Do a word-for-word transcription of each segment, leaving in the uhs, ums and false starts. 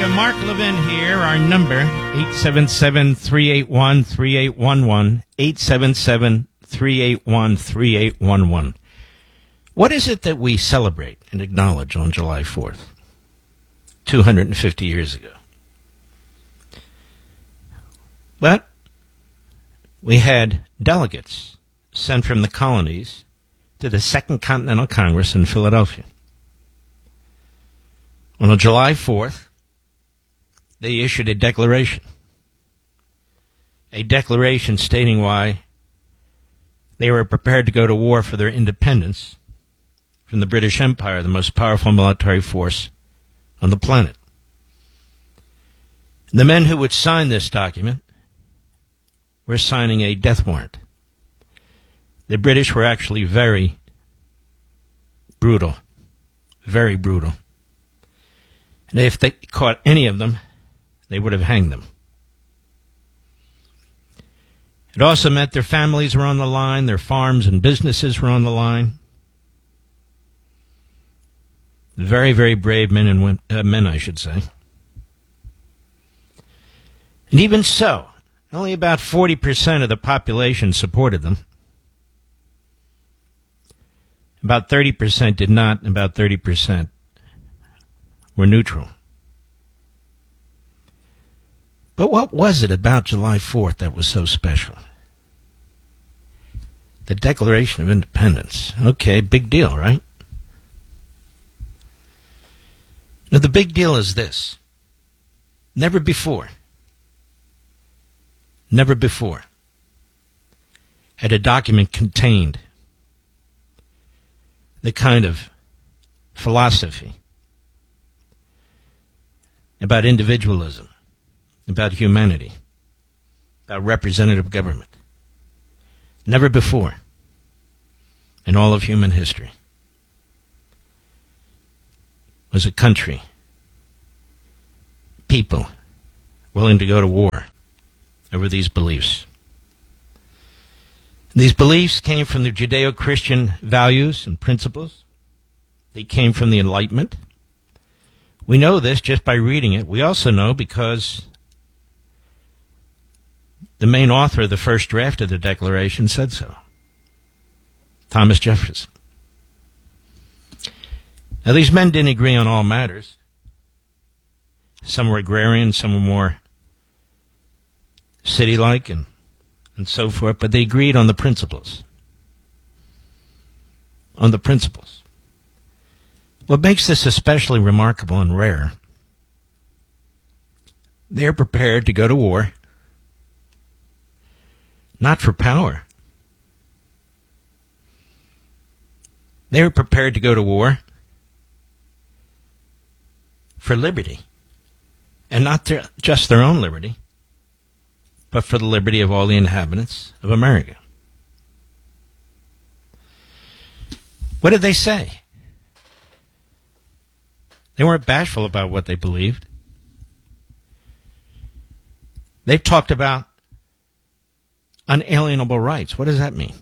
Mark Levin here. Our number, eight seven seven, three eight one, three eight one one, eight seven seven, three eight one, three eight one one. What is it that we celebrate and acknowledge on July fourth, two hundred fifty years ago? But we had delegates sent from the colonies to the Second Continental Congress in Philadelphia. On July fourth, they issued a declaration. A declaration stating why they were prepared to go to war for their independence from the British Empire, the most powerful military force on the planet. The men who would sign this document were signing a death warrant. The British were actually very brutal, very brutal. And if they caught any of them, they would have hanged them. It also meant their families were on the line, their farms and businesses were on the line. Very, very brave men and women, uh, men, I should say. And even so, only about forty percent of the population supported them. About thirty percent did not, and about thirty percent were neutral. But what was it about July fourth that was so special? The Declaration of Independence. Okay, big deal, right? Now, the big deal is this. Never before, never before had a document contained the kind of philosophy about individualism, about humanity, about representative government. Never before in all of human history was a country, people willing to go to war over these beliefs. These beliefs came from the Judeo-Christian values and principles. They came from the Enlightenment. We know this just by reading it. We also know because the main author of the first draft of the Declaration said so, Thomas Jefferson. Now, these men didn't agree on all matters. Some were agrarian, some were more city-like and, and so forth, but they agreed on the principles. On the principles. What makes this especially remarkable and rare, they're prepared to go to war, not for power. They were prepared to go to war for liberty. And not their, just their own liberty, but for the liberty of all the inhabitants of America. What did they say? They weren't bashful about what they believed. They talked about unalienable rights. What does that mean?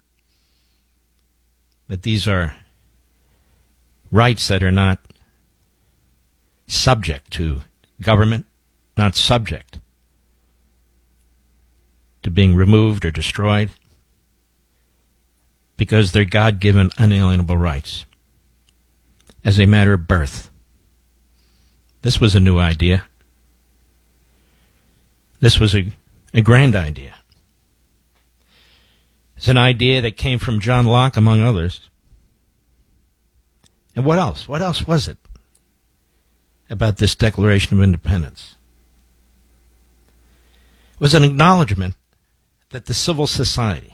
That these are rights that are not subject to government, not subject to being removed or destroyed, because they're God-given unalienable rights as a matter of birth. This was a new idea. This was a, a grand idea. It's an idea that came from John Locke, among others. And what else? What else was it about this Declaration of Independence? It was an acknowledgement that the civil society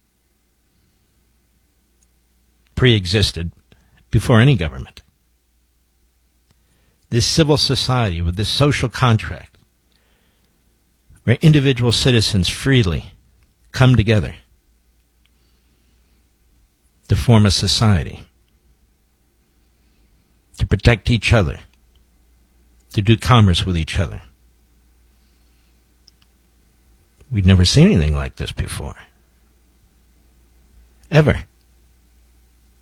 pre-existed before any government. This civil society with this social contract where individual citizens freely come together to form a society, to protect each other, to do commerce with each other. We'd never seen anything like this before. Ever.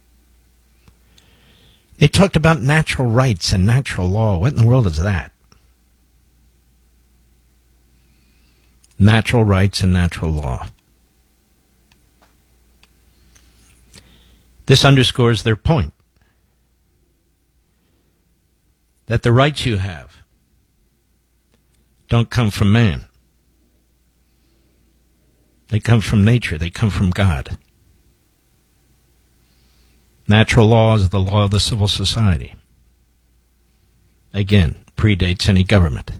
They talked about natural rights and natural law. What in the world is that? natural rights and natural law. This underscores their point that the rights you have don't come from man. They come from nature. They come from God. Natural law is the law of the civil society. Again, predates any government.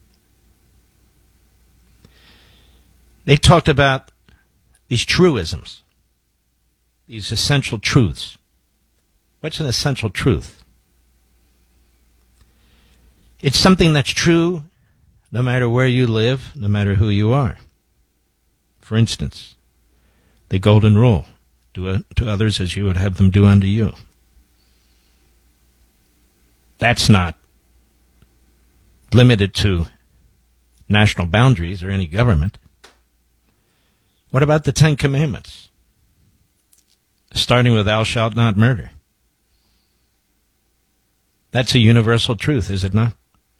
They talked about these truisms, these essential truths. What's an essential truth? It's something that's true no matter where you live, no matter who you are. For instance, the golden rule, do to others as you would have them do unto you. That's not limited to national boundaries or any government. What about the Ten Commandments? Starting with thou shalt not murder. That's a universal truth, is it not?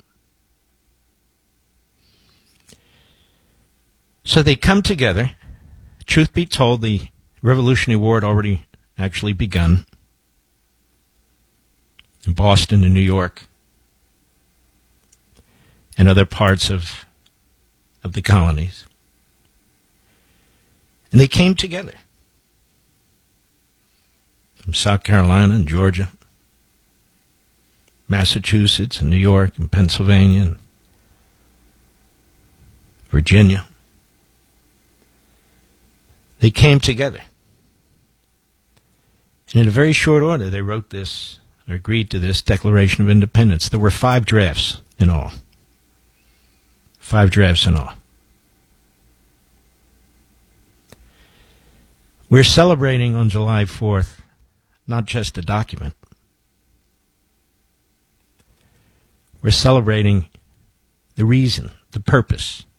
So they come together. Truth be told, the Revolutionary War had already actually begun in Boston and New York and other parts of, of the colonies. And they came together from South Carolina and Georgia, Massachusetts and New York and Pennsylvania and Virginia. They came together. And in a very short order, they wrote this, or agreed to this Declaration of Independence. There were five drafts in all. Five drafts in all. We're celebrating on July fourth not just a document. We're celebrating the reason, the purpose